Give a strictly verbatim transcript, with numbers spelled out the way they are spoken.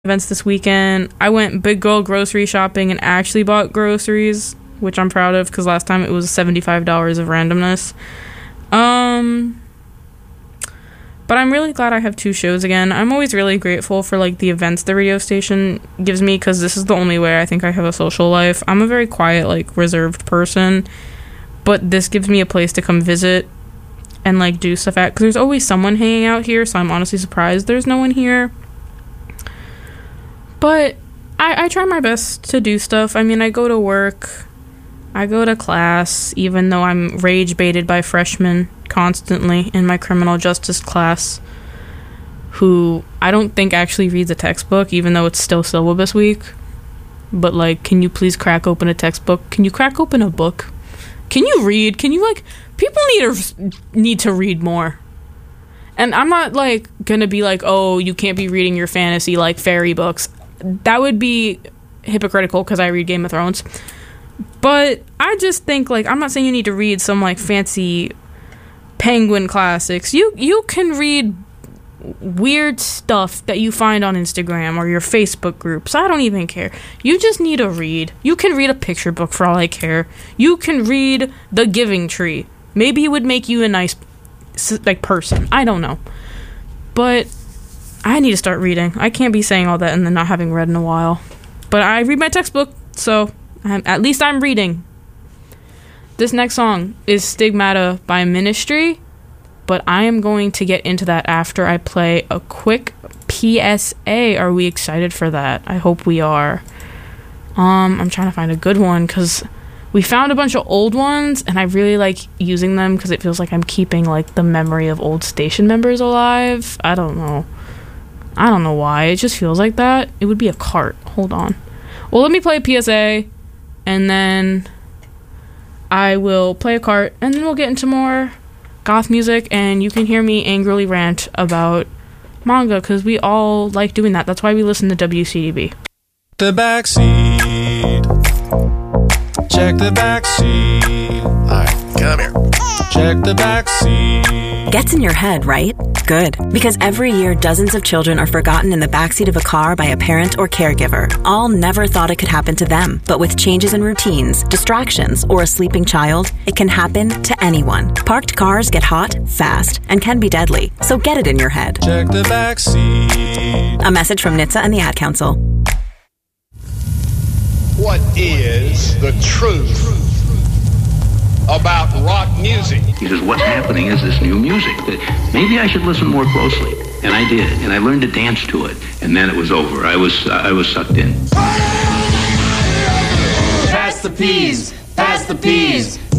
events this weekend. I went big girl grocery shopping and actually bought groceries, which I'm proud of because last time it was seventy-five dollars of randomness. Um, but I'm really glad I have two shows again. I'm always really grateful for like the events the radio station gives me because this is the only way I think I have a social life. I'm a very quiet, like reserved person, but this gives me a place to come visit and like do stuff at because there's always someone hanging out here, so I'm honestly surprised there's no one here. But I, I try my best to do stuff. I mean, I go to work, I go to class, even though I'm rage baited by freshmen constantly in my criminal justice class, who I don't think actually reads a textbook, even though it's still syllabus week. But, like, can you please crack open a textbook? Can you crack open a book? Can you read? Can you, like, people need to, need to read more. And I'm not, like, gonna be like, oh, you can't be reading your fantasy, like, fairy books. That would be hypocritical because I read Game of Thrones. But I just think, like, I'm not saying you need to read some, like, fancy Penguin classics. You you can read weird stuff that you find on Instagram or your Facebook groups. I don't even care. You just need to read. You can read a picture book for all I care. You can read The Giving Tree. Maybe it would make you a nice, like, person. I don't know. But I need to start reading. I can't be saying all that and then not having read in a while. But I read my textbook, so I'm, at least I'm reading. This next song is Stigmata by Ministry, but I am going to get into that after I play a quick P S A. Are we excited for that? I hope we are. Um, I'm trying to find a good one because we found a bunch of old ones, and I really like using them because it feels like I'm keeping like the memory of old station members alive. I don't know. I don't know why. It just feels like that. It would be a cart. Hold on. Well, let me play a P S A, and then I will play a cart, and then we'll get into more goth music, and you can hear me angrily rant about manga, because we all like doing that. That's why we listen to W C D B. The backseat. Check the backseat. Alright, come here. Check the backseat. Gets in your head, right? Good. Because every year, dozens of children are forgotten in the backseat of a car by a parent or caregiver. All never thought it could happen to them. But with changes in routines, distractions, or a sleeping child, it can happen to anyone. Parked cars get hot, fast, and can be deadly. So get it in your head. Check the backseat. A message from N H T S A and the Ad Council. What is the truth about rock music? He says, what's happening is this new music. That maybe I should listen more closely. And I did. And I learned to dance to it. And then it was over. I was uh, I was sucked in. Pass the peas. Pass the peas.